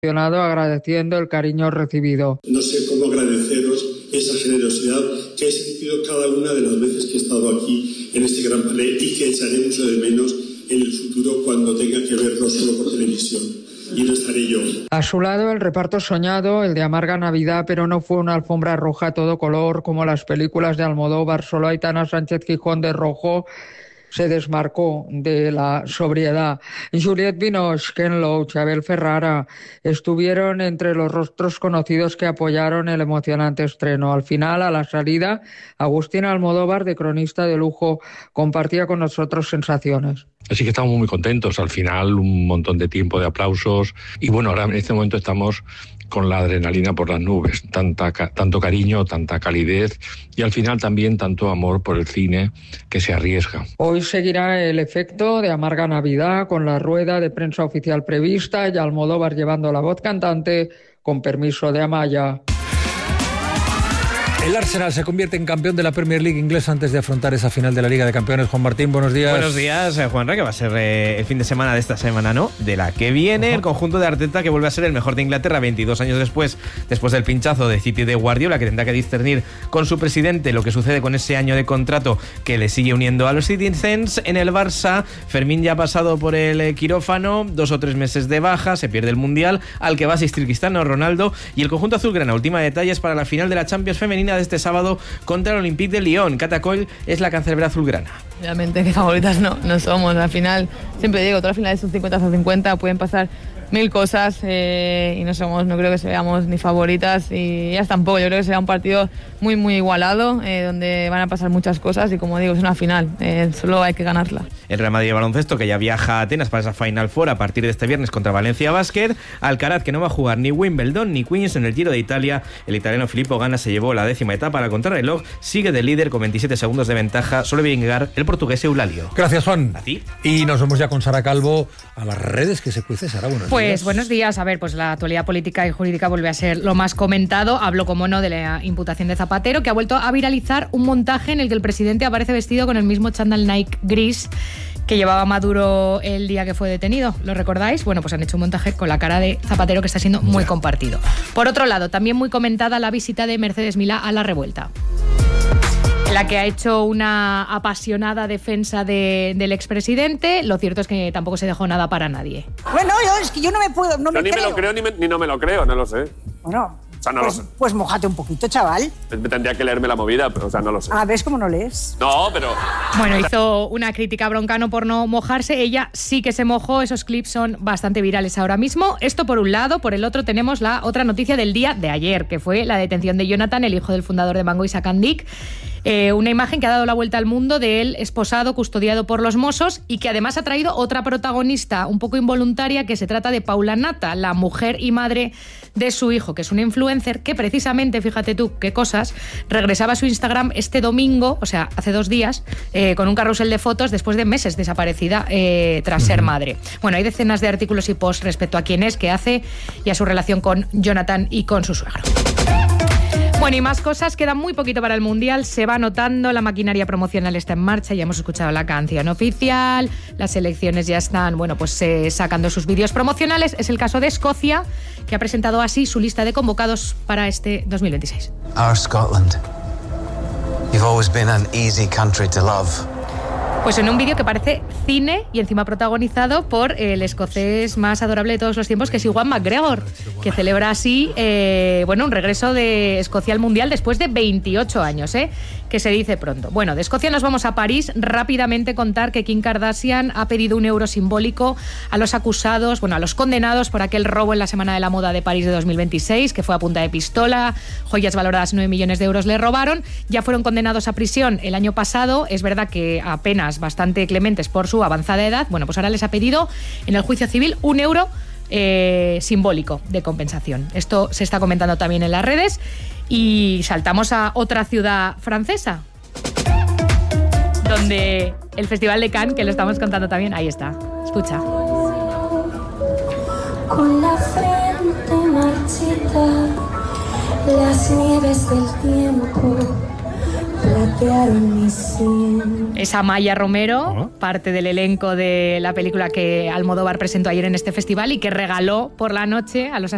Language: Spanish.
agradeciendo el cariño recibido. No sé cómo agradeceros esa generosidad que he sentido cada una de las veces que he estado aquí en este gran panel y que echaré mucho de menos en el futuro cuando tenga que verlo solo por televisión. Y no estaré yo. A su lado, el reparto soñado, el de Amarga Navidad, pero no fue una alfombra roja a todo color como las películas de Almodóvar. Solo Aitana Sánchez Gijón de rojo se desmarcó de la sobriedad. Juliette Binoche, Ken Loach, Abel Ferrara estuvieron entre los rostros conocidos que apoyaron el emocionante estreno. Al final, a la salida, Agustín Almodóvar, de Cronista de Lujo, compartía con nosotros sensaciones. Así que estamos muy contentos. Al final, un montón de tiempo de aplausos. Y bueno, ahora en este momento estamos con la adrenalina por las nubes. Tanto cariño, tanta calidez y al final también tanto amor por el cine que se arriesga. Hoy seguirá el efecto de Amarga Navidad con la rueda de prensa oficial prevista y Almodóvar llevando la voz cantante con permiso de Amaya. El Arsenal se convierte en campeón de la Premier League inglesa antes de afrontar esa final de la Liga de Campeones. Juan Martín, buenos días. Buenos días, Juanra, que va a ser el fin de semana de esta semana, ¿no? De la que viene el conjunto de Arteta, que vuelve a ser el mejor de Inglaterra 22 años después del pinchazo de City de Guardiola, que tendrá que discernir con su presidente lo que sucede con ese año de contrato que le sigue uniendo a los Citizens. En el Barça, Fermín ya ha pasado por el quirófano, 2 o 3 meses de baja, se pierde el Mundial, al que va a asistir Cristiano Ronaldo, y el conjunto azulgrana última detalles para la final de la Champions femenina de este sábado contra el Olympique de Lyon. Cata Coll es la cancerbera azulgrana. Realmente que favoritas no somos. Al final, siempre digo, todas las finales son 50-50, pueden pasar 1000 cosas y no creo que seamos ni favoritas y ellas tampoco. Yo creo que será un partido muy muy igualado, donde van a pasar muchas cosas y, como digo, es una final, solo hay que ganarla. El Real Madrid de baloncesto, que ya viaja a Atenas para esa Final Four a partir de este viernes contra Valencia Basket. Alcaraz, que no va a jugar ni Wimbledon ni Queens en el Giro de Italia. El italiano Filippo Ganna se llevó la 10ª etapa a la contrarreloj, sigue de líder con 27 segundos de ventaja, solo debe llegar el portugués Eulalio. Gracias, Juan. A ti. Y nos vemos ya con Sara Calvo a las redes que se cuece. Sara, buenos días. Pues buenos días. A ver, pues la actualidad política y jurídica vuelve a ser lo más comentado. Hablo, como no, de la imputación de Zapatero, que ha vuelto a viralizar un montaje en el que el presidente aparece vestido con el mismo chándal Nike gris que llevaba Maduro el día que fue detenido. ¿Lo recordáis? Bueno, pues han hecho un montaje con la cara de Zapatero que está siendo muy compartido. Por otro lado, también muy comentada la visita de Mercedes Milá a la Revuelta, en la que ha hecho una apasionada defensa del expresidente. Lo cierto es que tampoco se dejó nada para nadie. Bueno, es que yo no me puedo, no me ni creo. me lo creo ni no me lo creo, no lo sé. Bueno, o sea, no lo sé. Pues mójate un poquito, chaval. Tendría que leerme la movida, pero, o sea, no lo sé. Ah, ¿ves cómo no lees? No, pero... Bueno, hizo una crítica a Broncano por no mojarse. Ella sí que se mojó. Esos clips son bastante virales ahora mismo. Esto por un lado. Por el otro tenemos la otra noticia del día de ayer, que fue la detención de Jonathan, el hijo del fundador de Mango y Sacandic. Una imagen que ha dado la vuelta al mundo de él esposado, custodiado por los Mossos, y que además ha traído otra protagonista un poco involuntaria, que se trata de Paula Nata, la mujer y madre de su hijo, que es una influencer que precisamente, fíjate tú qué cosas, regresaba a su Instagram este domingo, o sea, hace 2 días, con un carrusel de fotos después de meses desaparecida tras ser madre. Bueno, hay decenas de artículos y posts respecto a quién es, qué hace y a su relación con Jonathan y con su suegro. Bueno, y más cosas, queda muy poquito para el Mundial, se va notando, la maquinaria promocional está en marcha, ya hemos escuchado la canción oficial, las selecciones ya están, bueno, pues sacando sus vídeos promocionales. Es el caso de Escocia, que ha presentado así su lista de convocados para este 2026. Our Scotland. You've always been an easy country to love. Pues en un vídeo que parece cine y encima protagonizado por el escocés más adorable de todos los tiempos, que es Ewan McGregor, que celebra así un regreso de Escocia al Mundial después de 28 años, que se dice pronto. Bueno, de Escocia nos vamos a París. Rápidamente contar que Kim Kardashian ha pedido un euro simbólico a los acusados, a los condenados por aquel robo en la Semana de la Moda de París de 2026, que fue a punta de pistola, joyas valoradas 9 millones de euros le robaron. Ya fueron condenados a prisión el año pasado. Es verdad que apenas bastante clementes por su avanzada edad. Bueno, pues ahora les ha pedido en el juicio civil un euro simbólico de compensación. Esto se está comentando también en las redes. Y saltamos a otra ciudad francesa, donde el Festival de Cannes, que lo estamos contando también, ahí está. Escucha. Con la frente marchita, las nieves del tiempo platearon mi sien. Es Amaya Romero, parte del elenco de la película que Almodóvar presentó ayer en este festival y que regaló por la noche a los